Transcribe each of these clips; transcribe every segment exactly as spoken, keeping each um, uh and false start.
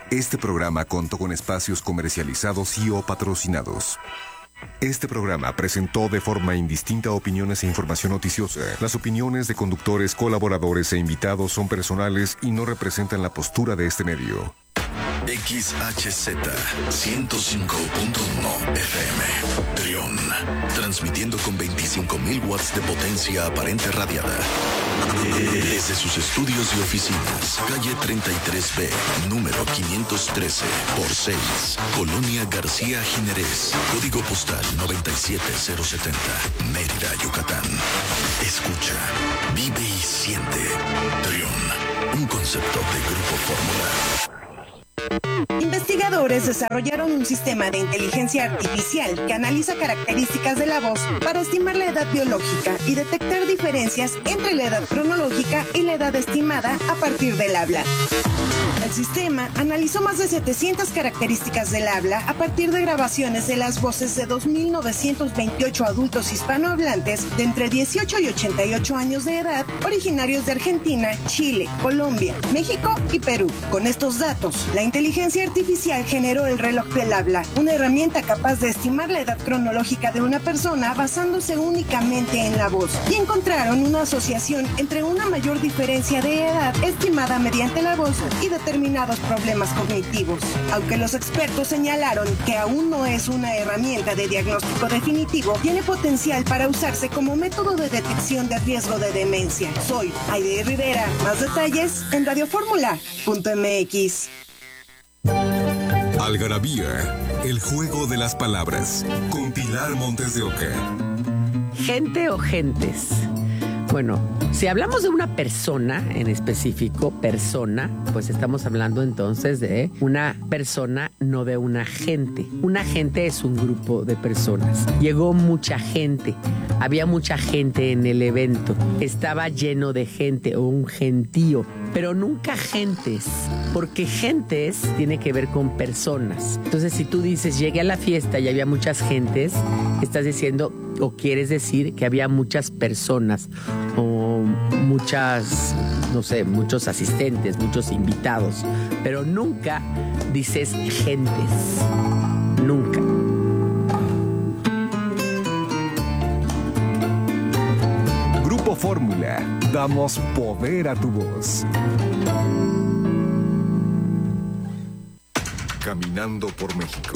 Este programa contó con espacios comercializados y o patrocinados. Este programa presentó de forma indistinta opiniones e información noticiosa. Las opiniones de conductores, colaboradores e invitados son personales y no representan la postura de este medio. X H Z ciento cinco punto uno F M Trión, transmitiendo con veinticinco mil watts de potencia aparente radiada desde sus estudios y oficinas, calle treinta y tres B, número quinientos trece por seis, Colonia García Jiménez, código postal noventa y siete cero setenta, Mérida, Yucatán. Escucha, vive y siente. Trión, un concepto de Grupo Fórmula. Investigadores desarrollaron un sistema de inteligencia artificial que analiza características de la voz para estimar la edad biológica y detectar diferencias entre la edad cronológica y la edad estimada a partir del habla. El sistema analizó más de setecientas características del habla a partir de grabaciones de las voces de dos mil novecientos veintiocho adultos hispanohablantes de entre dieciocho y ochenta y ocho años de edad, originarios de Argentina, Chile, Colombia, México y Perú. Con estos datos, la inteligencia artificial generó el reloj del habla, una herramienta capaz de estimar la edad cronológica de una persona basándose únicamente en la voz, y encontraron una asociación entre una mayor diferencia de edad estimada mediante la voz y determinados problemas cognitivos. Aunque los expertos señalaron que aún no es una herramienta de diagnóstico definitivo, tiene potencial para usarse como método de detección de riesgo de demencia. Soy Aide Rivera. Más detalles en radioformula punto m x. Algarabía, el juego de las palabras, con Pilar Montes de Oca. ¿Gente o gentes? Bueno, si hablamos de una persona en específico, persona, pues estamos hablando entonces de una persona, no de una gente. Una gente es un grupo de personas. Llegó mucha gente, había mucha gente en el evento, estaba lleno de gente o un gentío, pero nunca gentes, porque gentes tiene que ver con personas. Entonces, si tú dices, llegué a la fiesta y había muchas gentes, estás diciendo o quieres decir que había muchas personas o muchas, no sé, muchos asistentes, muchos invitados, pero nunca dices gentes, nunca. Grupo Fórmula, damos poder a tu voz. Caminando por México.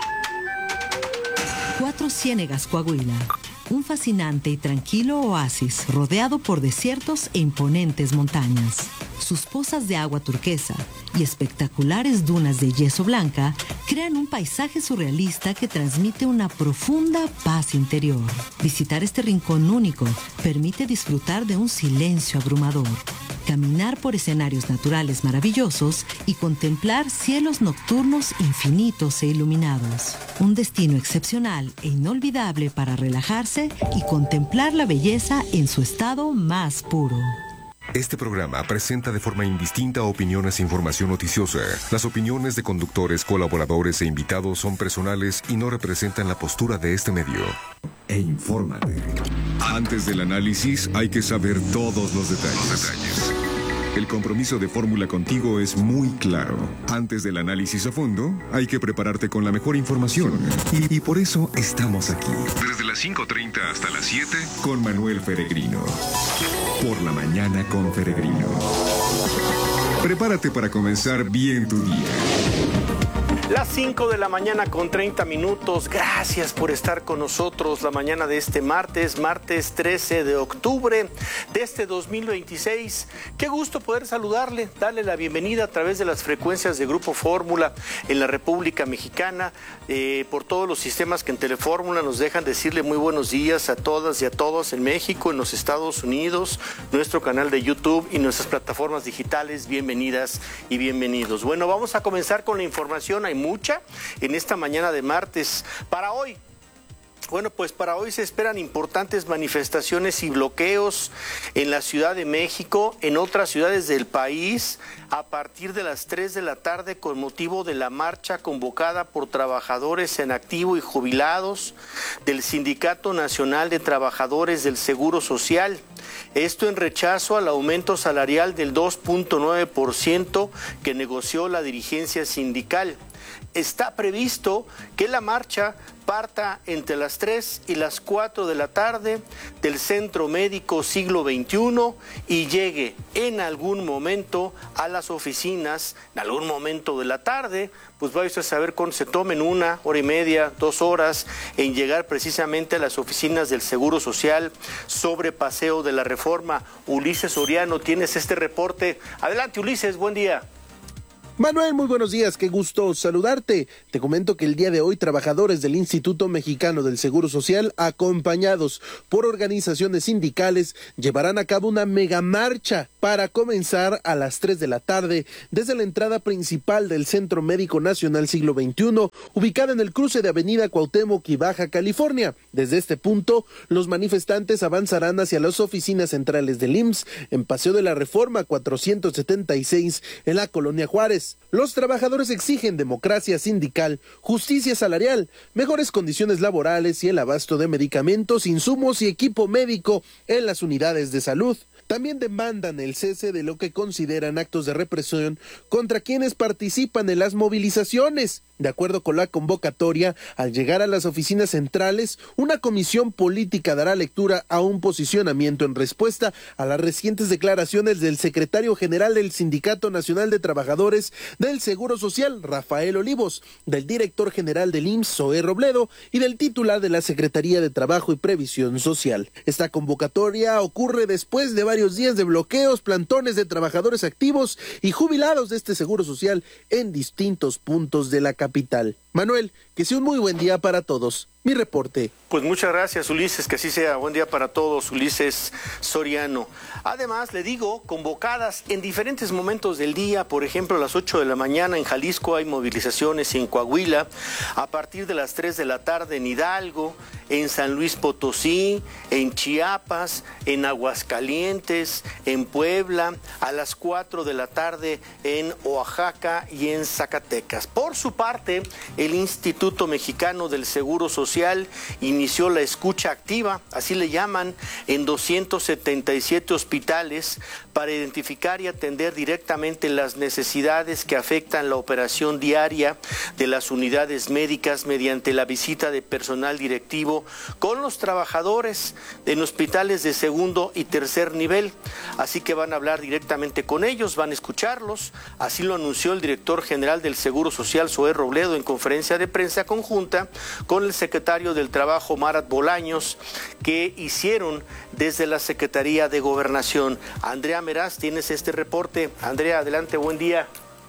Cuatro Ciénegas, Coahuila. Un fascinante y tranquilo oasis rodeado por desiertos e imponentes montañas. Sus pozas de agua turquesa y espectaculares dunas de yeso blanca crean un paisaje surrealista que transmite una profunda paz interior. Visitar este rincón único permite disfrutar de un silencio abrumador, caminar por escenarios naturales maravillosos y contemplar cielos nocturnos infinitos e iluminados. Un destino excepcional e inolvidable para relajarse y contemplar la belleza en su estado más puro. Este programa presenta de forma indistinta opiniones e información noticiosa. Las opiniones de conductores, colaboradores e invitados son personales y no representan la postura de este medio. E infórmate. Antes del análisis hay que saber todos los detalles. Los detalles. El compromiso de Fórmula contigo es muy claro. Antes del análisis a fondo, hay que prepararte con la mejor información. Y, y por eso estamos aquí. Desde las cinco treinta hasta las siete, con Manuel Peregrino. Por la mañana con Peregrino. Prepárate para comenzar bien tu día. Las cinco de la mañana con treinta minutos. Gracias por estar con nosotros la mañana de este martes, martes trece de octubre de este dos mil veintiséis. Qué gusto poder saludarle, darle la bienvenida a través de las frecuencias de Grupo Fórmula en la República Mexicana, eh, por todos los sistemas que en Telefórmula nos dejan decirle muy buenos días a todas y a todos en México, en los Estados Unidos, nuestro canal de YouTube y nuestras plataformas digitales. Bienvenidas y bienvenidos. Bueno, vamos a comenzar con la información. Hay mucha en esta mañana de martes. Para hoy, bueno, pues para hoy se esperan importantes manifestaciones y bloqueos en la Ciudad de México, en otras ciudades del país, a partir de las tres de la tarde con motivo de la marcha convocada por trabajadores en activo y jubilados del Sindicato Nacional de Trabajadores del Seguro Social. Esto en rechazo al aumento salarial del dos punto nueve por ciento que negoció la dirigencia sindical. Está previsto que la marcha parta entre las tres y las cuatro de la tarde del Centro Médico Siglo veintiuno y llegue en algún momento a las oficinas, en algún momento de la tarde, pues vais a saber cuándo se tomen una hora y media, dos horas en llegar precisamente a las oficinas del Seguro Social sobre Paseo de la Reforma. Ulises Soriano, tienes este reporte. Adelante, Ulises, buen día. Manuel, muy buenos días, qué gusto saludarte. Te comento que el día de hoy trabajadores del Instituto Mexicano del Seguro Social, acompañados por organizaciones sindicales, llevarán a cabo una megamarcha para comenzar a las tres de la tarde desde la entrada principal del Centro Médico Nacional Siglo veintiuno, ubicada en el cruce de Avenida Cuauhtémoc y Baja California. Desde este punto, los manifestantes avanzarán hacia las oficinas centrales del I M S S en Paseo de la Reforma cuatrocientos setenta y seis en la Colonia Juárez. Los trabajadores exigen democracia sindical, justicia salarial, mejores condiciones laborales y el abasto de medicamentos, insumos y equipo médico en las unidades de salud. También demandan el cese de lo que consideran actos de represión contra quienes participan en las movilizaciones. De acuerdo con la convocatoria, al llegar a las oficinas centrales, una comisión política dará lectura a un posicionamiento en respuesta a las recientes declaraciones del secretario general del Sindicato Nacional de Trabajadores del Seguro Social, Rafael Olivos, del director general del I M S S, Zoé Robledo, y del titular de la Secretaría de Trabajo y Previsión Social. Esta convocatoria ocurre después de varios días de bloqueos, plantones de trabajadores activos y jubilados de este Seguro Social en distintos puntos de la capital. Manuel, que sea un muy buen día para todos. Mi reporte. Pues muchas gracias, Ulises, que así sea. Buen día para todos, Ulises Soriano. Además, le digo, convocadas en diferentes momentos del día, por ejemplo, a las ocho de la mañana en Jalisco hay movilizaciones, en Coahuila, a partir de las tres de la tarde en Hidalgo, en San Luis Potosí, en Chiapas, en Aguascalientes, en Puebla, a las cuatro de la tarde en Oaxaca y en Zacatecas. Por su parte, el Instituto Mexicano del Seguro Social inició la escucha activa, así le llaman, en doscientos setenta y siete hospitales para identificar y atender directamente las necesidades que afectan la operación diaria de las unidades médicas mediante la visita de personal directivo con los trabajadores en hospitales de segundo y tercer nivel. Así que van a hablar directamente con ellos, van a escucharlos. Así lo anunció el director general del Seguro Social, Zoé Robledo, en conferencia de prensa conjunta con el secretario del Trabajo, Marat Bolaños, que hicieron desde la Secretaría de Gobernación. Andrea Meraz, tienes este reporte. Andrea, adelante, buen día.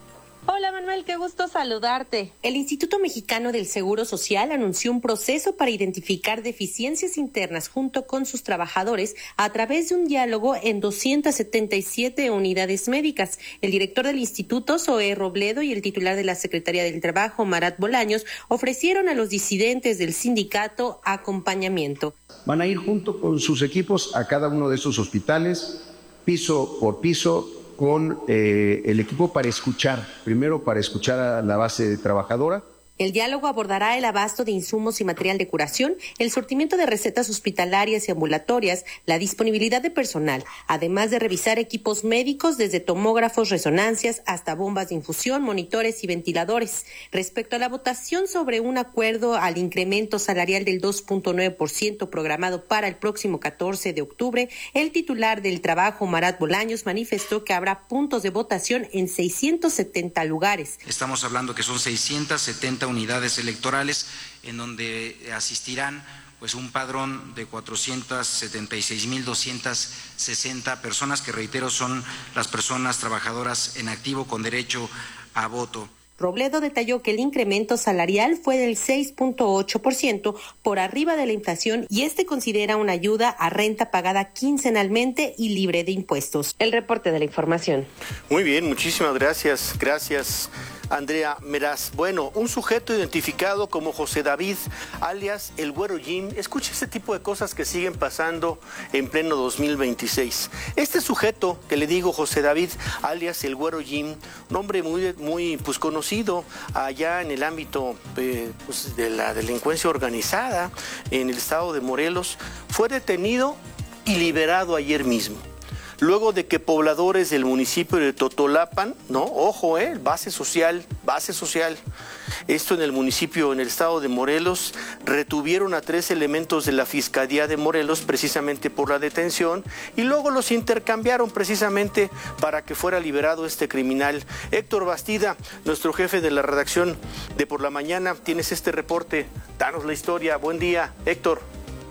Hola Manuel, qué gusto saludarte. El Instituto Mexicano del Seguro Social anunció un proceso para identificar deficiencias internas junto con sus trabajadores a través de un diálogo en doscientas setenta y siete unidades médicas. El director del instituto, Zoé Robledo, y el titular de la Secretaría del Trabajo, Marat Bolaños, ofrecieron a los disidentes del sindicato acompañamiento. Van a ir junto con sus equipos a cada uno de estos hospitales, piso por piso, con eh, el equipo para escuchar, primero para escuchar a la base trabajadora. El diálogo abordará el abasto de insumos y material de curación, el surtimiento de recetas hospitalarias y ambulatorias, la disponibilidad de personal, además de revisar equipos médicos desde tomógrafos, resonancias, hasta bombas de infusión, monitores y ventiladores. Respecto a la votación sobre un acuerdo al incremento salarial del dos punto nueve por ciento programado para el próximo catorce de octubre, el titular del Trabajo, Marat Bolaños, manifestó que habrá puntos de votación en seiscientos setenta lugares. Estamos hablando que son seiscientas setenta unidades electorales en donde asistirán pues un padrón de cuatrocientas setenta y seis mil doscientas sesenta personas, que reitero son las personas trabajadoras en activo con derecho a voto. Robledo detalló que el incremento salarial fue del seis punto ocho por ciento por arriba de la inflación y este considera una ayuda a renta pagada quincenalmente y libre de impuestos. El reporte de la información. Muy bien, muchísimas gracias. Gracias, Andrea Meraz. Bueno, un sujeto identificado como José David, alias el Güero Jim. Escucha este tipo de cosas que siguen pasando en pleno dos mil veintiséis. Este sujeto que le digo, José David, alias el Güero Jim, un hombre muy, muy pues, conocido allá en el ámbito eh, pues, de la delincuencia organizada en el estado de Morelos, fue detenido y liberado ayer mismo. Luego de que pobladores del municipio de Totolapan, no, ojo, eh, base social, base social, esto en el municipio, en el estado de Morelos, retuvieron a tres elementos de la Fiscalía de Morelos precisamente por la detención y luego los intercambiaron precisamente para que fuera liberado este criminal. Héctor Bastida, nuestro jefe de la redacción de Por la Mañana, tienes este reporte, danos la historia. Buen día, Héctor.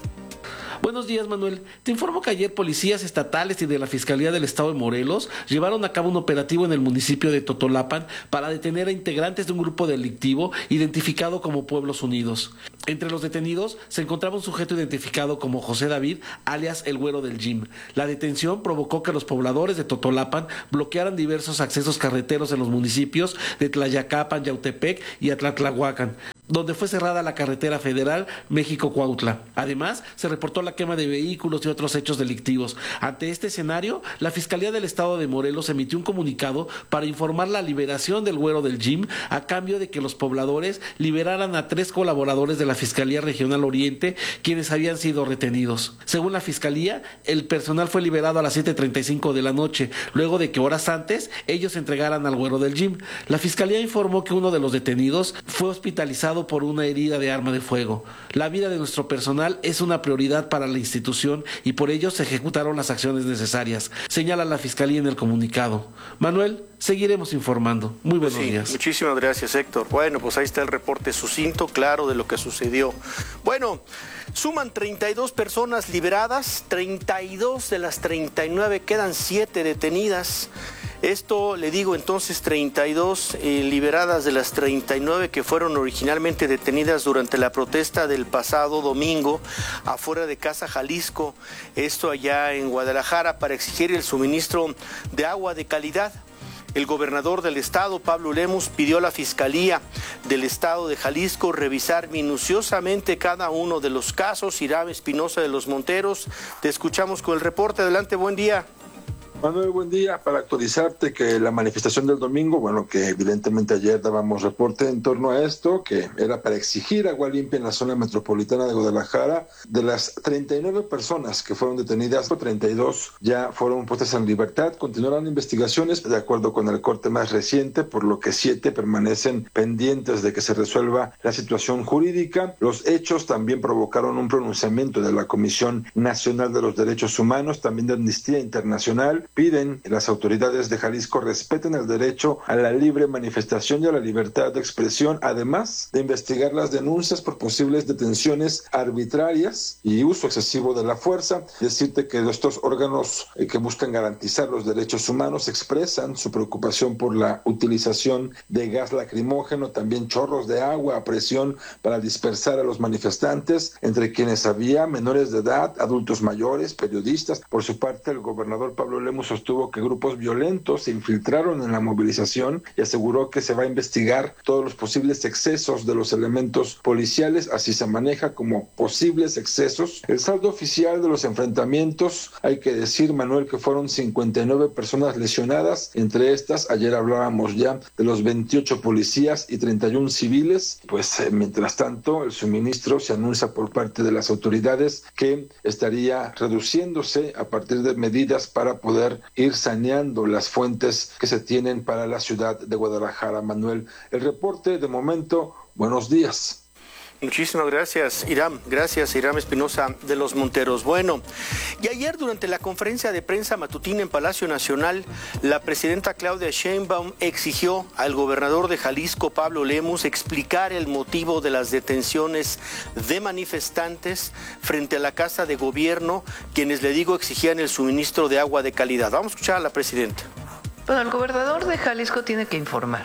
Buenos días, Manuel. Te informo que ayer policías estatales y de la Fiscalía del Estado de Morelos llevaron a cabo un operativo en el municipio de Totolapan para detener a integrantes de un grupo delictivo identificado como Pueblos Unidos. Entre los detenidos se encontraba un sujeto identificado como José David, alias el Güero del Gym. La detención provocó que los pobladores de Totolapan bloquearan diversos accesos carreteros en los municipios de Tlayacapan, Yautepec y Atlatlahuacan, donde fue cerrada la carretera federal México-Cuautla. Además, se reportó la quema de vehículos y otros hechos delictivos. Ante este escenario, la Fiscalía del Estado de Morelos emitió un comunicado para informar la liberación del Güero del Gym a cambio de que los pobladores liberaran a tres colaboradores de la Fiscalía Regional Oriente, quienes habían sido retenidos. Según la Fiscalía, el personal fue liberado a las siete treinta y cinco de la noche, luego de que horas antes ellos entregaran al Güero del Gym. La Fiscalía informó que uno de los detenidos fue hospitalizado por una herida de arma de fuego. La vida de nuestro personal es una prioridad para la institución y por ello se ejecutaron las acciones necesarias, señala la Fiscalía en el comunicado. Manuel, seguiremos informando. Muy buenos sí, días. Muchísimas gracias, Héctor. Bueno, pues ahí está el reporte sucinto, claro, de lo que sucedió. Bueno, suman treinta y dos personas liberadas, treinta y dos de las treinta y nueve, quedan siete detenidas. Esto, le digo entonces, treinta y dos eh, liberadas de las treinta y nueve que fueron originalmente detenidas durante la protesta del pasado domingo afuera de Casa Jalisco, esto allá en Guadalajara, para exigir el suministro de agua de calidad. El gobernador del estado, Pablo Lemus, pidió a la Fiscalía del Estado de Jalisco revisar minuciosamente cada uno de los casos. Hiram Espinosa de los Monteros, te escuchamos con el reporte. Adelante, buen día. Manuel, buen día. Para actualizarte que la manifestación del domingo, bueno, que evidentemente ayer dábamos reporte en torno a esto, que era para exigir agua limpia en la zona metropolitana de Guadalajara. De las treinta y nueve personas que fueron detenidas, treinta y dos ya fueron puestas en libertad. Continuarán investigaciones de acuerdo con el corte más reciente, por lo que siete permanecen pendientes de que se resuelva la situación jurídica. Los hechos también provocaron un pronunciamiento de la Comisión Nacional de los Derechos Humanos, también de Amnistía Internacional. Piden que las autoridades de Jalisco respeten el derecho a la libre manifestación y a la libertad de expresión, además de investigar las denuncias por posibles detenciones arbitrarias y uso excesivo de la fuerza. Decirte que estos órganos eh, que buscan garantizar los derechos humanos expresan su preocupación por la utilización de gas lacrimógeno, también chorros de agua a presión para dispersar a los manifestantes, entre quienes había menores de edad, adultos mayores, periodistas. Por su parte, el gobernador Pablo Lemus sostuvo que grupos violentos se infiltraron en la movilización y aseguró que se va a investigar todos los posibles excesos de los elementos policiales, así se maneja como posibles excesos. El saldo oficial de los enfrentamientos, hay que decir, Manuel, que fueron cincuenta y nueve personas lesionadas, entre estas, ayer hablábamos ya de los veintiocho policías y treinta y uno civiles. Pues eh, mientras tanto, el suministro se anuncia por parte de las autoridades que estaría reduciéndose a partir de medidas para poder ir saneando las fuentes que se tienen para la ciudad de Guadalajara. Manuel, el reporte de momento, buenos días. Muchísimas gracias, Hiram. Gracias, Hiram Espinosa de los Monteros. Bueno, y ayer durante la conferencia de prensa matutina en Palacio Nacional, la presidenta Claudia Sheinbaum exigió al gobernador de Jalisco, Pablo Lemus, explicar el motivo de las detenciones de manifestantes frente a la Casa de Gobierno, quienes, le digo, exigían el suministro de agua de calidad. Vamos a escuchar a la presidenta. Bueno, el gobernador de Jalisco tiene que informar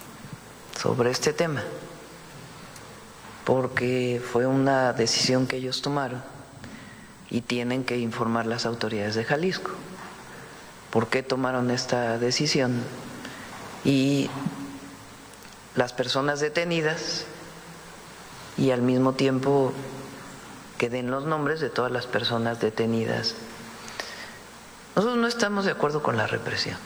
sobre este tema, porque fue una decisión que ellos tomaron y tienen que informar las autoridades de Jalisco por qué tomaron esta decisión y las personas detenidas, y al mismo tiempo que den los nombres de todas las personas detenidas. Nosotros no estamos de acuerdo con la represión.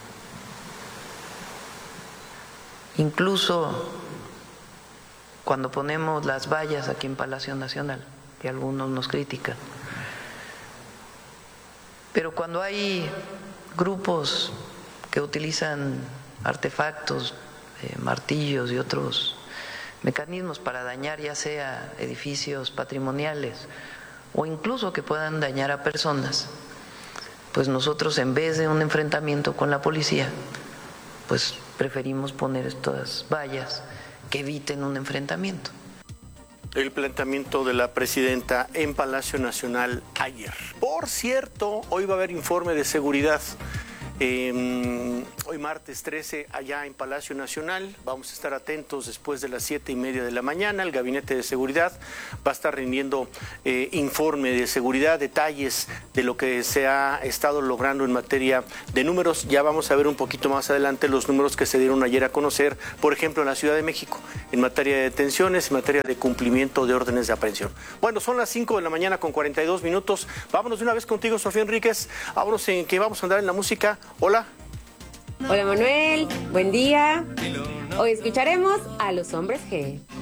Incluso cuando ponemos las vallas aquí en Palacio Nacional, que algunos nos critican, Pero cuando hay grupos que utilizan artefactos, eh, martillos y otros mecanismos para dañar ya sea edificios patrimoniales o incluso que puedan dañar a personas, pues nosotros en vez de un enfrentamiento con la policía, pues preferimos poner estas vallas que eviten un enfrentamiento. El planteamiento de la presidenta en Palacio Nacional ayer. Por cierto, hoy va a haber informe de seguridad. Eh, hoy martes trece allá en Palacio Nacional, vamos a estar atentos después de las siete y media de la mañana. El Gabinete de Seguridad va a estar rindiendo eh, informe de seguridad, detalles de lo que se ha estado logrando en materia de números. Ya vamos a ver un poquito más adelante los números que se dieron ayer a conocer, por ejemplo en la Ciudad de México, en materia de detenciones, en materia de cumplimiento de órdenes de aprehensión. Bueno, son las cinco de la mañana con cuarenta y dos minutos. Vámonos de una vez contigo, Sofía Enríquez. Vámonos en que vamos a andar en la música. Hola. Hola Manuel, buen día. Hoy escucharemos a Los Hombres G.